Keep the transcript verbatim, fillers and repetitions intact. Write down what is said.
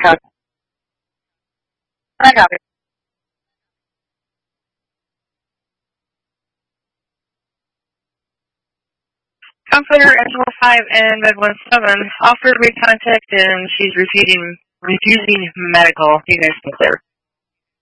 Copy. I copy. Counselor Angela five and Med one seven offered me contact and she's refusing refusing medical. You guys can clear.